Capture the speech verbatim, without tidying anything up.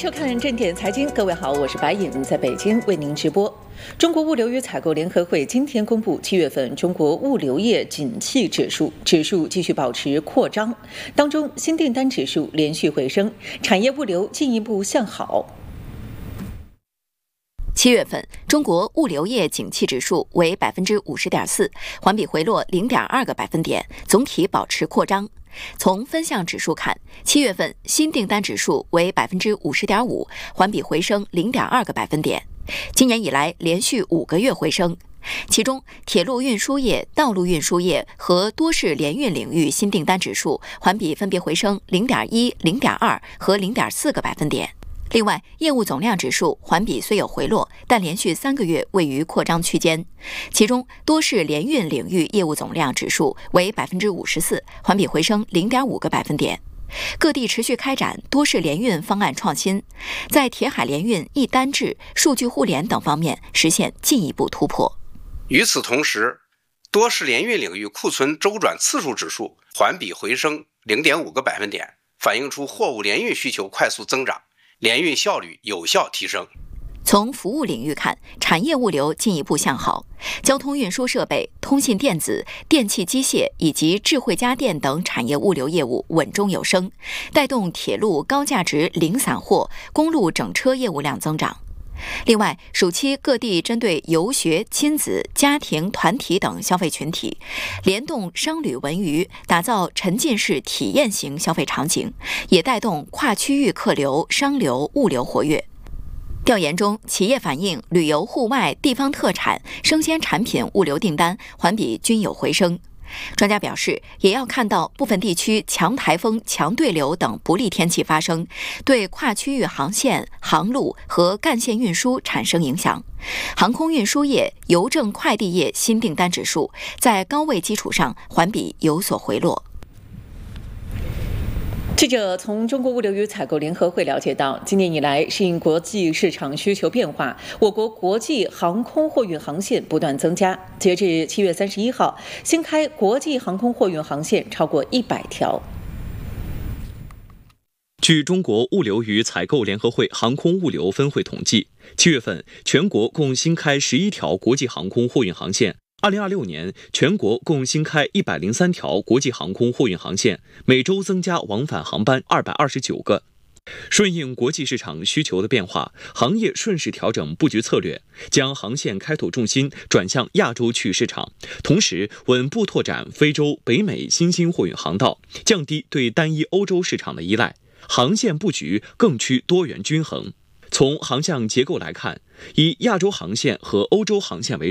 收看正点财经，各位好，我是白颖，在北京为您直播。中国物流与采购联合会今天公布七月份中国物流业景气指数，指数继续保持扩张，当中新订单指数连续回升，产业物流进一步向好。 七月份，中国物流业景气指数为百分之五十点四，环比回落零点二个百分点，总体保持扩张。从分项指数看，七月份新订单指数为百分之五十点五，环比回升零点二个百分点，今年以来连续五个月回升。其中，铁路运输业、道路运输业和多式联运领域新订单指数环比分别回升零点一、零点二和零点四个百分点。另外，业务总量指数环比虽有回落，但连续三个月位于扩张区间。其中，多式联运领域业务总量指数为百分之五十四，环比回升零点五个百分点。各地持续开展多式联运方案创新，在铁海联运、一单制、数据互联等方面实现进一步突破。 与此同时，多式联运领域库存周转次数指数环比回升零点五个百分点，反映出货物联运需求快速增长，联运效率有效提升。 从服务领域看，产业物流进一步向好，交通运输设备、通信电子、电气机械以及智慧家电等产业物流业务稳中有升，带动铁路高价值零散货、公路整车业务量增长。另外，暑期各地针对游学、亲子、家庭、团体等消费群体，联动商旅文娱，打造沉浸式体验型消费场景，也带动跨区域客流、商流、物流活跃。调研中，企业反映旅游、户外、地方特产、生鲜产品物流订单环比均有回升。专家表示，也要看到部分地区强台风、强对流等不利天气发生，对跨区域航线、航路和干线运输产生影响。航空运输业、邮政快递业新订单指数在高位基础上环比有所回落。 记者从中国物流与采购联合会了解到，今年以来，适应国际市场需求变化，我国国际航空货运航线不断增加。截至七月三十一号，新开国际航空货运航线超过一百条。 据中国物流与采购联合会航空物流分会统计，七月份全国共新开十一条国际航空货运航线。二零二六年，全国共新开一百零三条国际航空货运航线，每周增加往返航班二百二十九个。顺应国际市场需求的变化，行业顺势调整布局策略，将航线开拓重心转向亚洲区域市场，同时稳步拓展非洲、北美新兴货运航道，降低对单一欧洲市场的依赖，航线布局更趋多元均衡。从航向结构来看，以亚洲航线和欧洲航线为